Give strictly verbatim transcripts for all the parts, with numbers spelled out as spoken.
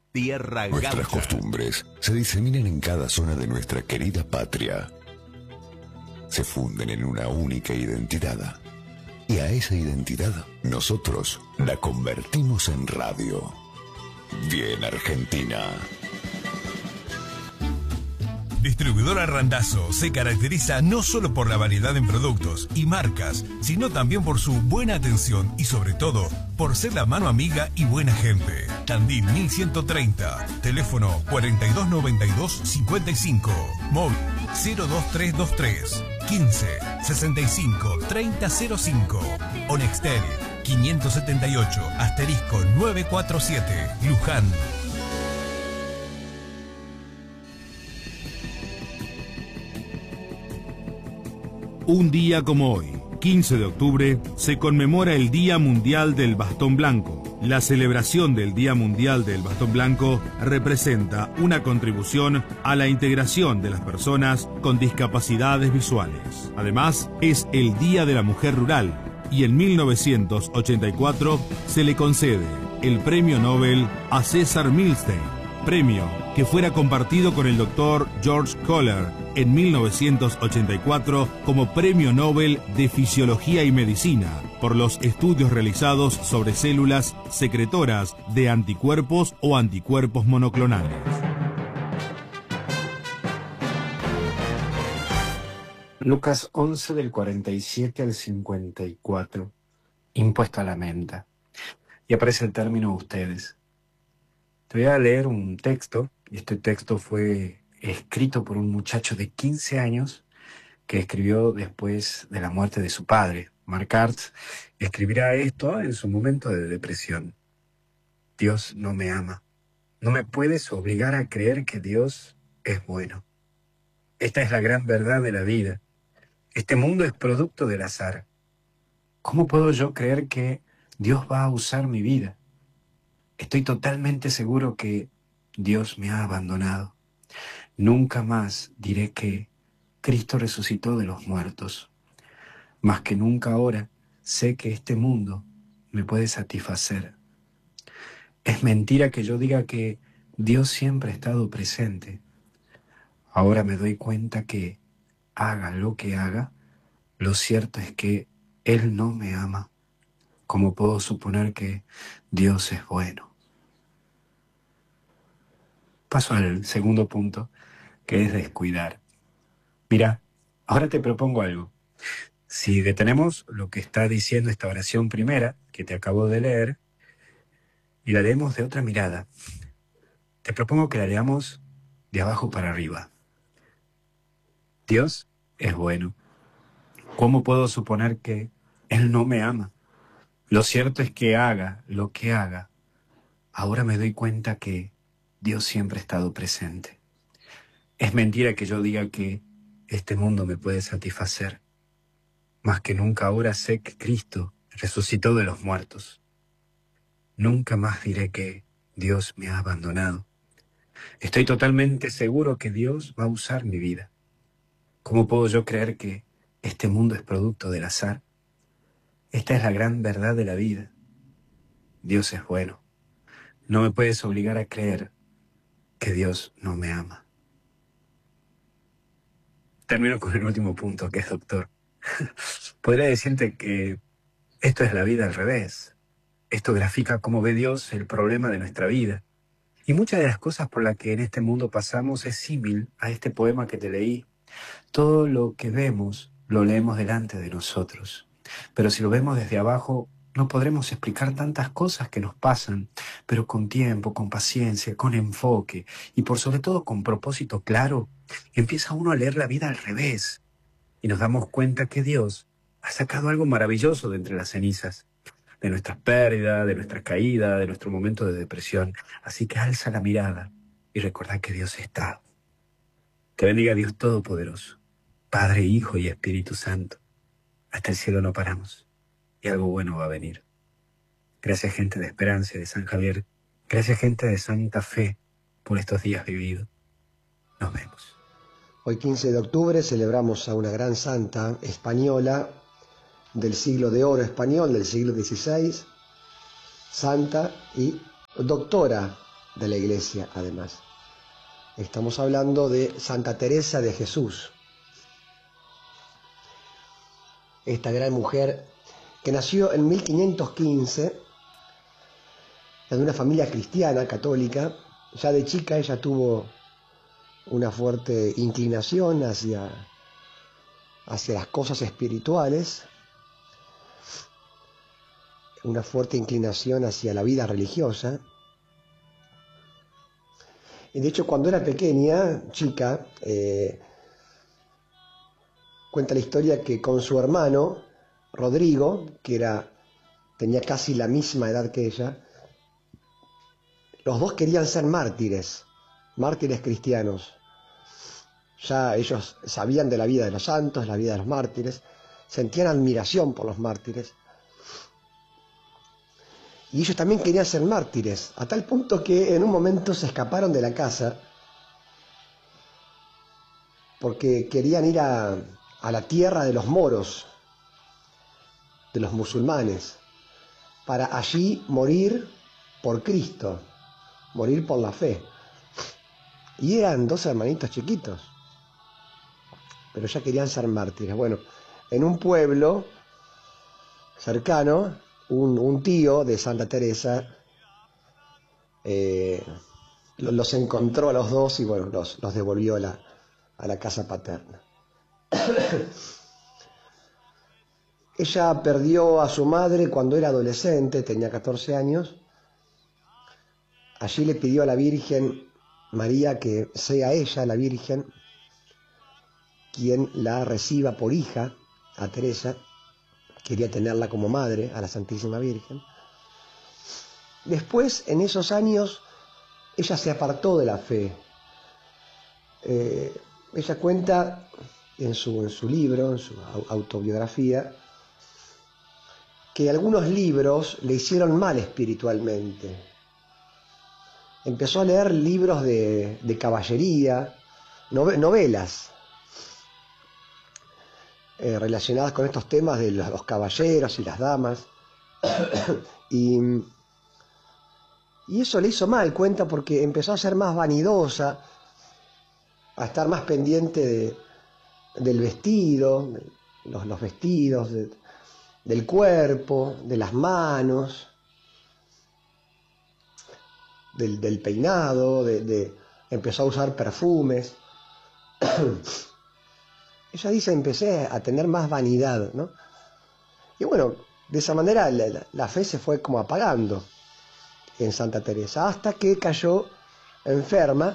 Tierra Gaucha. Nuestras costumbres se diseminan en cada zona de nuestra querida patria. Se funden en una única identidad. Y a esa identidad nosotros la convertimos en radio. Bien Argentina. Distribuidora Randazzo se caracteriza no solo por la variedad en productos y marcas, sino también por su buena atención y sobre todo por ser la mano amiga y buena gente. Tandil mil ciento treinta, teléfono cuarenta y dos noventa y dos cincuenta y cinco, móvil cero dos tres dos tres quince sesenta y cinco treinta cero cinco, Onextel quinientos setenta y ocho asterisco novecientos cuarenta y siete, Luján. Un día como hoy, quince de octubre, se conmemora el Día Mundial del Bastón Blanco. La celebración del Día Mundial del Bastón Blanco representa una contribución a la integración de las personas con discapacidades visuales. Además, es el Día de la Mujer Rural y en mil novecientos ochenta y cuatro se le concede el Premio Nobel a César Milstein, premio que fuera compartido con el doctor George Kohler en mil novecientos ochenta y cuatro como Premio Nobel de Fisiología y Medicina por los estudios realizados sobre células secretoras de anticuerpos o anticuerpos monoclonales. Lucas once del cuarenta y siete al cincuenta y cuatro, impuesto a la menta. Y aparece el término ustedes. Te voy a leer un texto, y este texto fue escrito por un muchacho de quince años que escribió después de la muerte de su padre. Mark Arts escribirá esto en su momento de depresión. Dios no me ama. No me puedes obligar a creer que Dios es bueno. Esta es la gran verdad de la vida. Este mundo es producto del azar. ¿Cómo puedo yo creer que Dios va a usar mi vida? Estoy totalmente seguro que Dios me ha abandonado. Nunca más diré que Cristo resucitó de los muertos. Más que nunca ahora sé que este mundo me puede satisfacer. Es mentira que yo diga que Dios siempre ha estado presente. Ahora me doy cuenta que, haga lo que haga, lo cierto es que Él no me ama. ¿Cómo puedo suponer que Dios es bueno? Paso al segundo punto, que es descuidar. Mira, ahora te propongo algo. Si detenemos lo que está diciendo esta oración primera, que te acabo de leer, y la leemos de otra mirada, te propongo que la leamos de abajo para arriba. Dios es bueno. ¿Cómo puedo suponer que Él no me ama? Lo cierto es que haga lo que haga, ahora me doy cuenta que Dios siempre ha estado presente. Es mentira que yo diga que este mundo me puede satisfacer. Más que nunca ahora sé que Cristo resucitó de los muertos. Nunca más diré que Dios me ha abandonado. Estoy totalmente seguro que Dios va a usar mi vida. ¿Cómo puedo yo creer que este mundo es producto del azar? Esta es la gran verdad de la vida. Dios es bueno. No me puedes obligar a creer que Dios no me ama. Termino con el último punto, que es doctor. Podría decirte que esto es la vida al revés. Esto grafica cómo ve Dios el problema de nuestra vida. Y muchas de las cosas por las que en este mundo pasamos es símil a este poema que te leí. Todo lo que vemos lo leemos delante de nosotros. Pero si lo vemos desde abajo, no podremos explicar tantas cosas que nos pasan, pero con tiempo, con paciencia, con enfoque y por sobre todo con propósito claro, empieza uno a leer la vida al revés y nos damos cuenta que Dios ha sacado algo maravilloso de entre las cenizas, de nuestras pérdidas, de nuestras caídas, de nuestro momento de depresión. Así que alza la mirada y recordá que Dios está. Te bendiga Dios Todopoderoso, Padre, Hijo y Espíritu Santo. Hasta el cielo no paramos. Y algo bueno va a venir. Gracias, gente de Esperanza y de San Javier. Gracias, gente de Santa Fe, por estos días vividos. Nos vemos. Hoy quince de octubre celebramos a una gran santa española del siglo de oro español, del siglo dieciséis, santa y doctora de la Iglesia, además. Estamos hablando de Santa Teresa de Jesús, esta gran mujer que nació en mil quinientos quince en una familia cristiana, católica. Ya de chica ella tuvo una fuerte inclinación hacia, hacia las cosas espirituales, una fuerte inclinación hacia la vida religiosa. Y de hecho, cuando era pequeña, chica, eh, cuenta la historia que con su hermano, Rodrigo, que era, tenía casi la misma edad que ella, los dos querían ser mártires, mártires cristianos. Ya ellos sabían de la vida de los santos, la vida de los mártires, sentían admiración por los mártires. Y ellos también querían ser mártires, a tal punto que en un momento se escaparon de la casa porque querían ir a, a la tierra de los moros, de los musulmanes, para allí morir por Cristo, morir por la fe. Y eran dos hermanitos chiquitos, pero ya querían ser mártires. Bueno, en un pueblo cercano, un, un tío de Santa Teresa eh, los encontró a los dos y bueno, los, los devolvió a la, a la casa paterna. Ella perdió a su madre cuando era adolescente, tenía catorce años. Allí le pidió a la Virgen María que sea ella, la Virgen, quien la reciba por hija a Teresa. Quería tenerla como madre a la Santísima Virgen. Después, en esos años, ella se apartó de la fe. Eh, ella cuenta en su, en su libro, en su autobiografía, que algunos libros le hicieron mal espiritualmente. Empezó a leer libros de, de caballería, novelas eh, relacionadas con estos temas de los, los caballeros y las damas. y, y eso le hizo mal, cuenta, porque empezó a ser más vanidosa, a estar más pendiente de, del vestido, de los, los vestidos, de, del cuerpo, de las manos, del, del peinado, de, de, empezó a usar perfumes. Ella dice, empecé a tener más vanidad, ¿no? Y bueno, de esa manera la, la, la fe se fue como apagando en Santa Teresa, hasta que cayó enferma.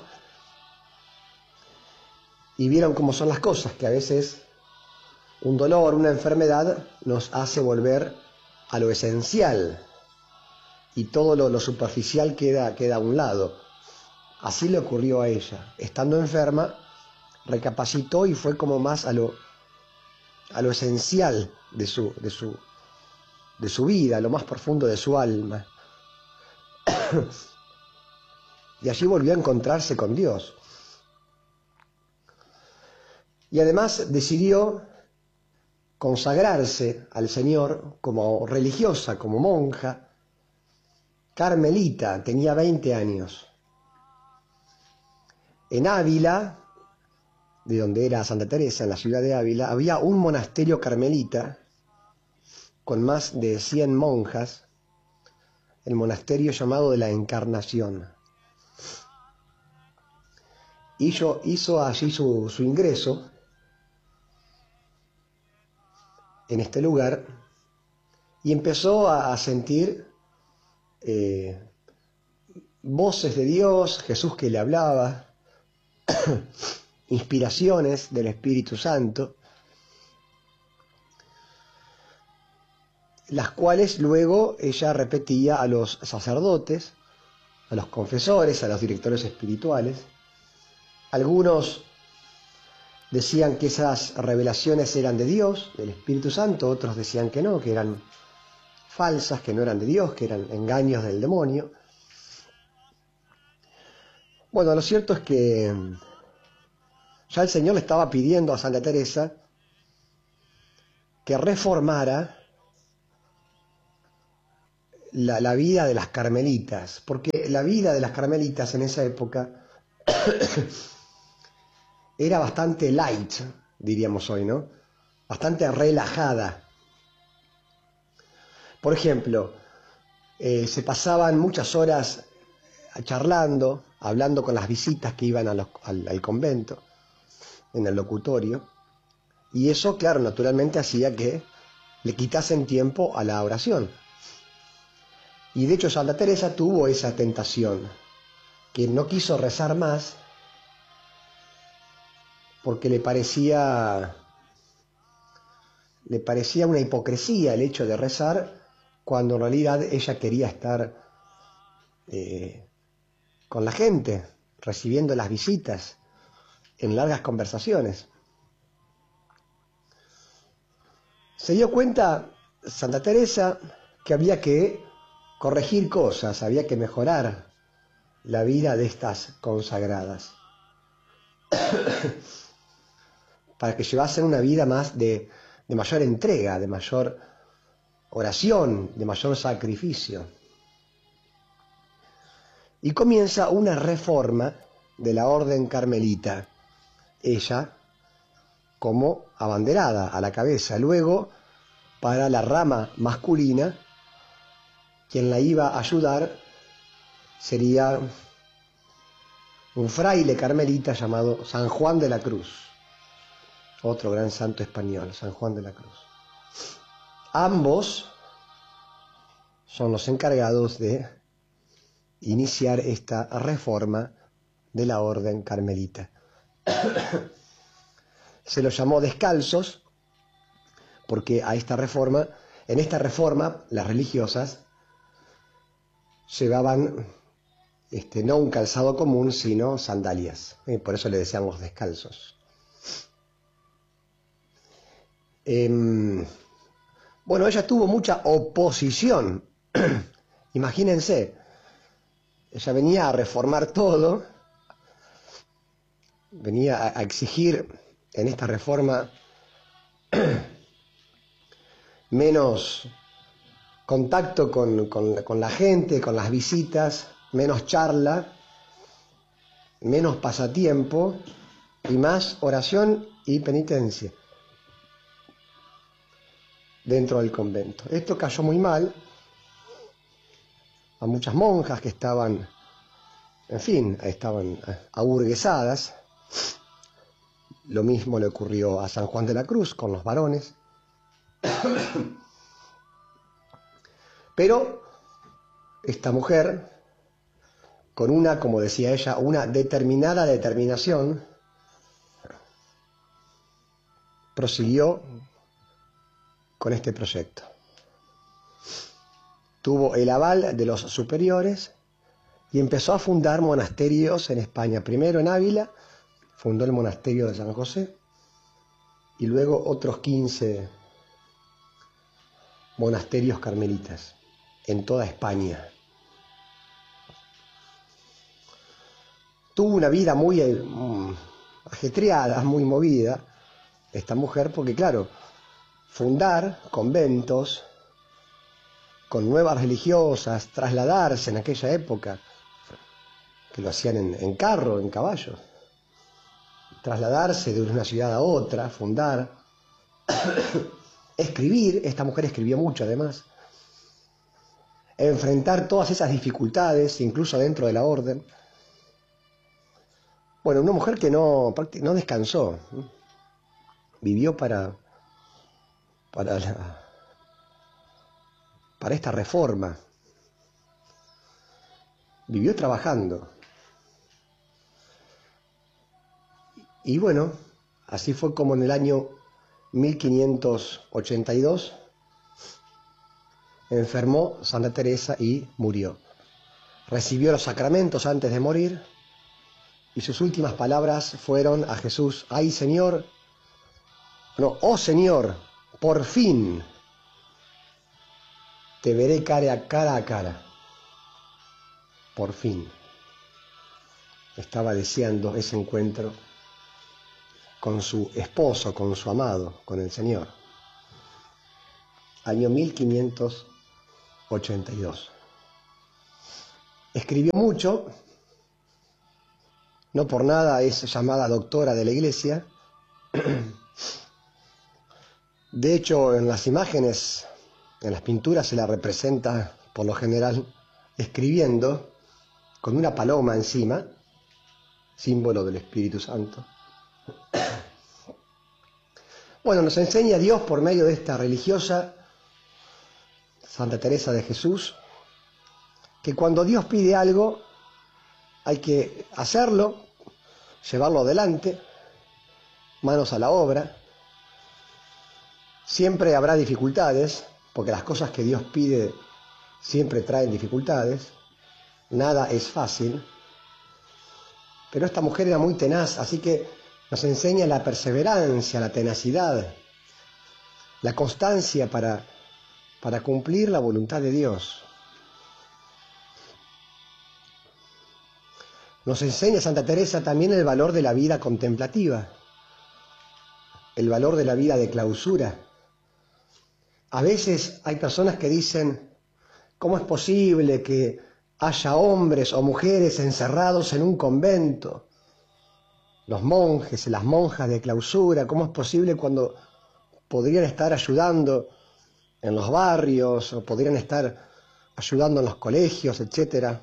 Y vieron cómo son las cosas, que a veces un dolor, una enfermedad nos hace volver a lo esencial y todo lo, lo superficial queda, queda a un lado. Así le ocurrió a ella. Estando enferma, recapacitó y fue como más a lo, a lo esencial de su, de, su, de su vida, a lo más profundo de su alma. Y allí volvió a encontrarse con Dios. Y además decidió consagrarse al Señor como religiosa, como monja, carmelita. Tenía veinte años. En Ávila, de donde era Santa Teresa, en la ciudad de Ávila, había un monasterio carmelita con más de cien monjas, el monasterio llamado de la Encarnación. Y hizo, hizo allí su, su ingreso en este lugar y empezó a, a sentir eh, voces de Dios, Jesús que le hablaba, inspiraciones del Espíritu Santo, las cuales luego ella repetía a los sacerdotes, a los confesores, a los directores espirituales. Algunos decían que esas revelaciones eran de Dios, del Espíritu Santo, otros decían que no, que eran falsas, que no eran de Dios, que eran engaños del demonio. Bueno, lo cierto es que ya el Señor le estaba pidiendo a Santa Teresa que reformara la, la vida de las carmelitas, porque la vida de las carmelitas en esa época era bastante light, diríamos hoy, ¿no? Bastante relajada. Por ejemplo, eh, se pasaban muchas horas charlando, hablando con las visitas que iban a los, al, al convento, en el locutorio, y eso, claro, naturalmente hacía que le quitasen tiempo a la oración. Y de hecho Santa Teresa tuvo esa tentación, que no quiso rezar más porque le parecía, le parecía una hipocresía el hecho de rezar cuando en realidad ella quería estar eh, con la gente, recibiendo las visitas en largas conversaciones. Se dio cuenta Santa Teresa que había que corregir cosas, había que mejorar la vida de estas consagradas para que llevasen una vida más de, de mayor entrega, de mayor oración, de mayor sacrificio. Y comienza una reforma de la orden carmelita, ella como abanderada a la cabeza. Luego, para la rama masculina, quien la iba a ayudar sería un fraile carmelita llamado San Juan de la Cruz, otro gran santo español, San Juan de la Cruz. Ambos son los encargados de iniciar esta reforma de la orden carmelita. Se los llamó descalzos porque a esta reforma, en esta reforma las religiosas llevaban este, no un calzado común, sino sandalias. ¿eh? Por eso le decíamos descalzos. Eh, bueno, ella tuvo mucha oposición. Imagínense, ella venía a reformar todo, venía a, a exigir en esta reforma menos contacto con, con, con la gente, con las visitas, menos charla, menos pasatiempo y más oración y penitencia dentro del convento. Esto cayó muy mal a muchas monjas que estaban, en fin, estaban aburguesadas. Lo mismo le ocurrió a San Juan de la Cruz con los varones. Pero esta mujer, con una, como decía ella, una determinada determinación, prosiguió con este proyecto. Tuvo el aval de los superiores y empezó a fundar monasterios en España. Primero en Ávila, fundó el monasterio de San José, y luego otros quince monasterios carmelitas en toda España. Tuvo una vida muy um, ajetreada, muy movida, esta mujer, porque claro, fundar conventos con nuevas religiosas, trasladarse en aquella época, que lo hacían en, en carro, en caballo, trasladarse de una ciudad a otra, fundar, escribir, esta mujer escribió mucho además, enfrentar todas esas dificultades, incluso dentro de la orden. Bueno, una mujer que no, no descansó, vivió para, para, la, para esta reforma, vivió trabajando. Y bueno, así fue como en el año mil quinientos ochenta y dos enfermó Santa Teresa y murió. Recibió los sacramentos antes de morir y sus últimas palabras fueron a Jesús: ¡ay, Señor! No, ¡oh, Señor! Por fin te veré cara a cara a cara. Por fin. Estaba deseando ese encuentro con su esposo, con su amado, con el Señor. Año mil quinientos ochenta y dos. Escribió mucho, no por nada es llamada doctora de la Iglesia. De hecho, en las imágenes, en las pinturas se la representa por lo general escribiendo con una paloma encima, símbolo del Espíritu Santo. Bueno, nos enseña Dios por medio de esta religiosa, Santa Teresa de Jesús, que cuando Dios pide algo hay que hacerlo, llevarlo adelante, manos a la obra. Siempre habrá dificultades, porque las cosas que Dios pide siempre traen dificultades, nada es fácil, pero esta mujer era muy tenaz, así que nos enseña la perseverancia, la tenacidad, la constancia para, para cumplir la voluntad de Dios. Nos enseña Santa Teresa también el valor de la vida contemplativa, el valor de la vida de clausura. A veces hay personas que dicen, ¿cómo es posible que haya hombres o mujeres encerrados en un convento? Los monjes y las monjas de clausura, ¿cómo es posible cuando podrían estar ayudando en los barrios o podrían estar ayudando en los colegios, etcétera?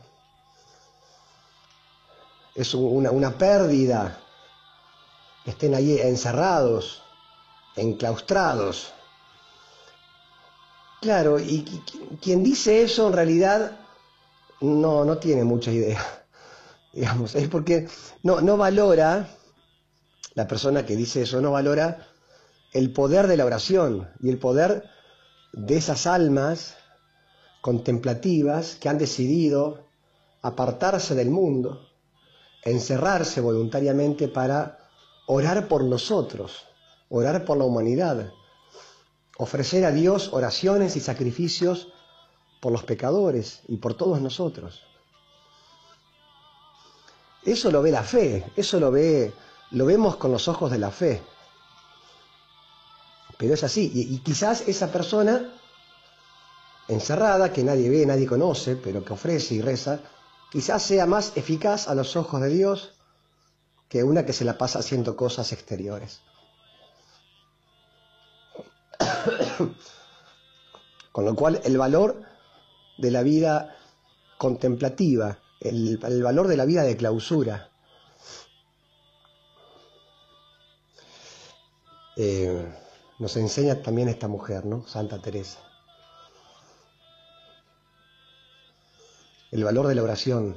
Es una, una pérdida que estén ahí encerrados, enclaustrados. Claro, y quien dice eso en realidad no, no tiene mucha idea, digamos, es porque no, no valora, la persona que dice eso no valora el poder de la oración y el poder de esas almas contemplativas que han decidido apartarse del mundo, encerrarse voluntariamente para orar por nosotros, orar por la humanidad, ofrecer a Dios oraciones y sacrificios por los pecadores y por todos nosotros. Eso lo ve la fe, eso lo ve, lo vemos con los ojos de la fe. Pero es así, y, y quizás esa persona encerrada, que nadie ve, nadie conoce, pero que ofrece y reza, quizás sea más eficaz a los ojos de Dios que una que se la pasa haciendo cosas exteriores. Con lo cual el valor de la vida contemplativa, el, el valor de la vida de clausura, eh, nos enseña también esta mujer, ¿no? Santa Teresa. El valor de la oración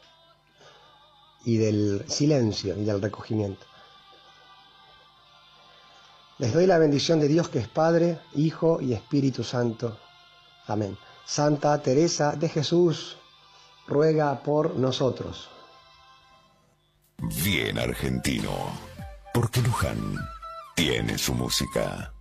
y del silencio y del recogimiento. Les doy la bendición de Dios que es Padre, Hijo y Espíritu Santo. Amén. Santa Teresa de Jesús, ruega por nosotros. Bien argentino, porque Luján tiene su música.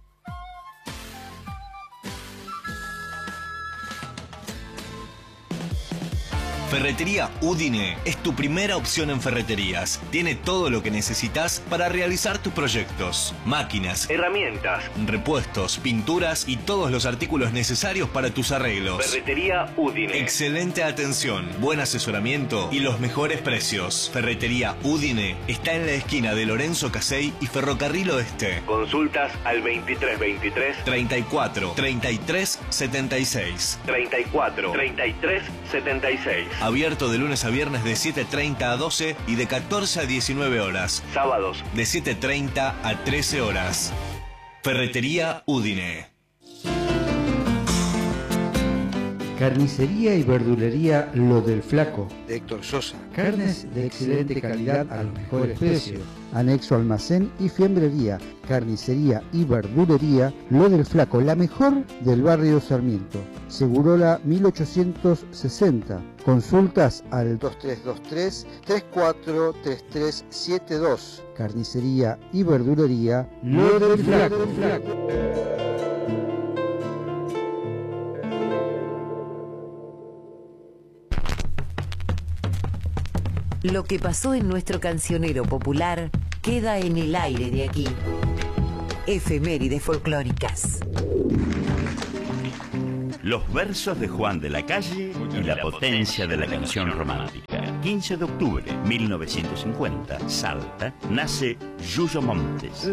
Ferretería Udine es tu primera opción en ferreterías. Tiene todo lo que necesitas para realizar tus proyectos. Máquinas, herramientas, repuestos, pinturas y todos los artículos necesarios para tus arreglos. Ferretería Udine. Excelente atención, buen asesoramiento y los mejores precios. Ferretería Udine está en la esquina de Lorenzo Casey y Ferrocarril Oeste. Consultas al veintitrés veintitrés treinta y cuatro treinta y tres setenta y seis. treinta y cuatro treinta y tres setenta y seis. Abierto de lunes a viernes de siete treinta a doce y de catorce a diecinueve horas. Sábados de siete treinta a trece horas. Ferretería Udine. Carnicería y verdulería Lo del Flaco, de Héctor Sosa. Carnes de excelente calidad a los mejores precios. Anexo almacén y fiambrería. Carnicería y verdulería Lo del Flaco, la mejor del barrio Sarmiento. Segurola mil ochocientos sesenta. Consultas al dos tres dos tres, tres cuatro tres tres siete dos. Carnicería y verdulería Lo del Flaco. Lo que pasó en nuestro cancionero popular queda en el aire de aquí. Efemérides folclóricas. los versos de Juan de la Calle y la potencia de la canción romántica. quince de octubre de mil novecientos cincuenta, Salta, nace Yuyo Montes.